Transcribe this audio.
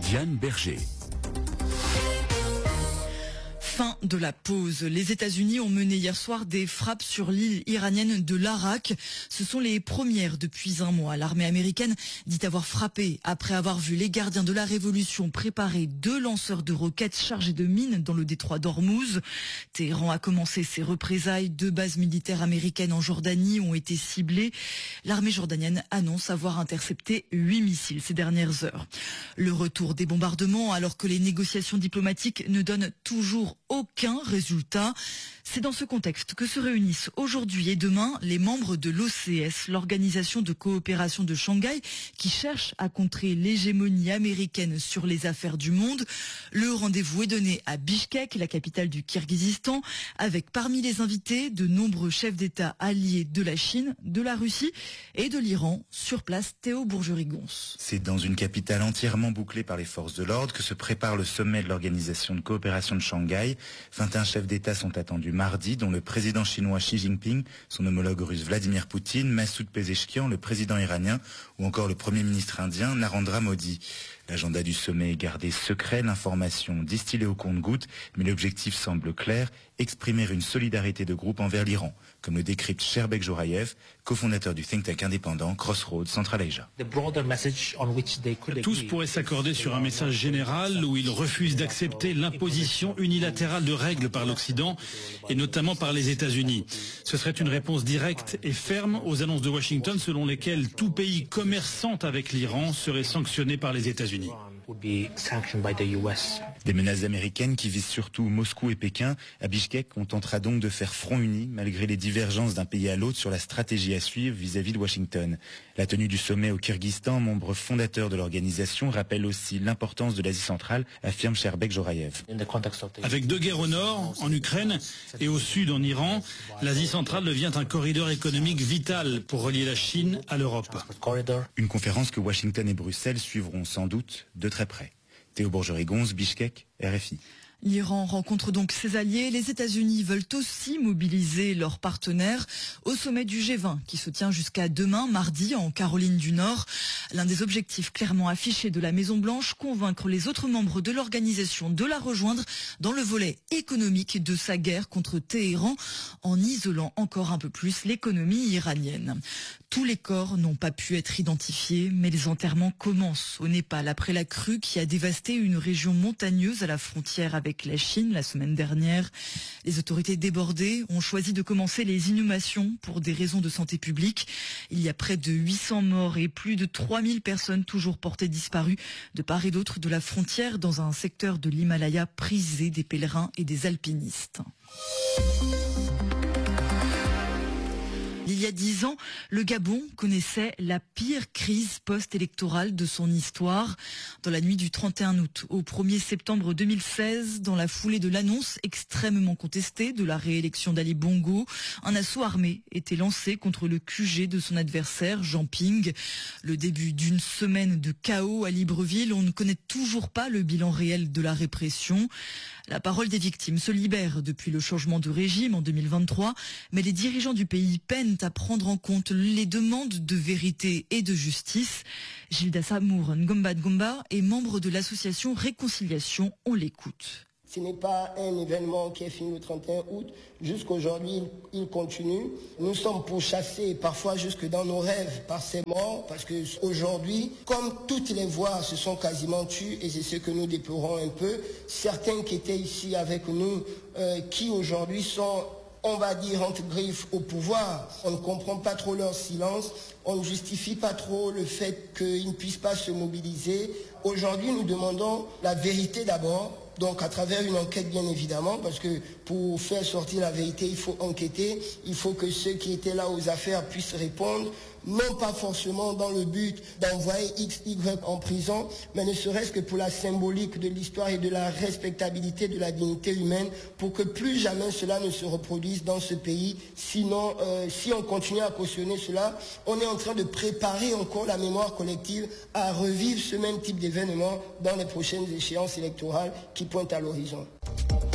Diane Berger. Fin de la pause. Les États-Unis ont mené hier soir des frappes sur l'île iranienne de l'Arak. Ce sont les premières depuis un mois. L'armée américaine dit avoir frappé après avoir vu les gardiens de la Révolution préparer 2 lanceurs de roquettes chargés de mines dans le détroit d'Ormuz. Téhéran a commencé ses représailles. 2 bases militaires américaines en Jordanie ont été ciblées. L'armée jordanienne annonce avoir intercepté 8 missiles ces dernières heures. Le retour des bombardements alors que les négociations diplomatiques ne donnent toujours aucun résultat. C'est dans ce contexte que se réunissent aujourd'hui et demain les membres de l'OCS, l'Organisation de coopération de Shanghai, qui cherche à contrer l'hégémonie américaine sur les affaires du monde. Le rendez-vous est donné à Bishkek, la capitale du Kirghizistan, avec parmi les invités de nombreux chefs d'État alliés de la Chine, de la Russie et de l'Iran. Sur place, Théo Bourgerie-Gonce. C'est dans une capitale entièrement bouclée par les forces de l'ordre que se prépare le sommet de l'Organisation de coopération de Shanghai. 21 chefs d'État sont attendus mardi, dont le président chinois Xi Jinping, son homologue russe Vladimir Poutine, Massoud Pezeshkian, le président iranien, ou encore le premier ministre indien Narendra Modi. L'agenda du sommet est gardé secret, l'information distillée au compte-gouttes, mais l'objectif semble clair, exprimer une solidarité de groupe envers l'Iran, comme le décrypte Sherbek Jorayev, cofondateur du think tank indépendant Crossroads Central Asia. Tous pourraient s'accorder sur un message général où ils refusent d'accepter l'imposition unilatérale de règles par l'Occident et notamment par les États-Unis. Ce serait une réponse directe et ferme aux annonces de Washington selon lesquelles tout pays commerçant avec l'Iran serait sanctionné par les États-Unis. Des menaces américaines qui visent surtout Moscou et Pékin. À Bishkek, on tentera donc de faire front uni malgré les divergences d'un pays à l'autre sur la stratégie à suivre vis-à-vis de Washington. La tenue du sommet au Kyrgyzstan, membre fondateur de l'organisation, rappelle aussi l'importance de l'Asie centrale, affirme Sherbek Jorayev. Avec 2 guerres au nord, en Ukraine, et au sud, en Iran, l'Asie centrale devient un corridor économique vital pour relier la Chine à l'Europe. Une conférence que Washington et Bruxelles suivront sans doute de très près. Théo Bourgerie-Gonce, Bishkek, RFI. L'Iran rencontre donc ses alliés. Les États-Unis veulent aussi mobiliser leurs partenaires au sommet du G20 qui se tient jusqu'à demain, mardi, en Caroline du Nord. L'un des objectifs clairement affichés de la Maison-Blanche, convaincre les autres membres de l'organisation de la rejoindre dans le volet économique de sa guerre contre Téhéran, en isolant encore un peu plus l'économie iranienne. Tous les corps n'ont pas pu être identifiés, mais les enterrements commencent au Népal après la crue qui a dévasté une région montagneuse à la frontière avec la Chine la semaine dernière. Les autorités débordées ont choisi de commencer les inhumations pour des raisons de santé publique. Il y a près de 800 morts et plus de 3000 personnes toujours portées disparues de part et d'autre de la frontière dans un secteur de l'Himalaya prisé des pèlerins et des alpinistes. Il y a 10 ans, le Gabon connaissait la pire crise post-électorale de son histoire. Dans la nuit du 31 août au 1er septembre 2016, dans la foulée de l'annonce extrêmement contestée de la réélection d'Ali Bongo, un assaut armé était lancé contre le QG de son adversaire, Jean Ping. Le début d'une semaine de chaos à Libreville, on ne connaît toujours pas le bilan réel de la répression. La parole des victimes se libère depuis le changement de régime en 2023, mais les dirigeants du pays peinent à prendre en compte les demandes de vérité et de justice. Gilda Samour Ngomba Ngomba est membre de l'association Réconciliation. On l'écoute. Ce n'est pas un événement qui est fini le 31 août. Jusqu'aujourd'hui, il continue. Nous sommes pourchassés parfois jusque dans nos rêves par ces morts, parce que aujourd'hui, comme toutes les voix se sont quasiment tues, et c'est ce que nous déplorons un peu, certains qui étaient ici avec nous, qui aujourd'hui sont, on va dire, entre griffes au pouvoir. On ne comprend pas trop leur silence. On ne justifie pas trop le fait qu'ils ne puissent pas se mobiliser. Aujourd'hui, nous demandons la vérité d'abord. Donc à travers une enquête bien évidemment, parce que pour faire sortir la vérité, il faut enquêter, il faut que ceux qui étaient là aux affaires puissent répondre, non pas forcément dans le but d'envoyer X, Y en prison, mais ne serait-ce que pour la symbolique de l'histoire et de la respectabilité de la dignité humaine, pour que plus jamais cela ne se reproduise dans ce pays. Sinon, si on continue à cautionner cela, on est en train de préparer encore la mémoire collective à revivre ce même type d'événement dans les prochaines échéances électorales qui pointent à l'horizon.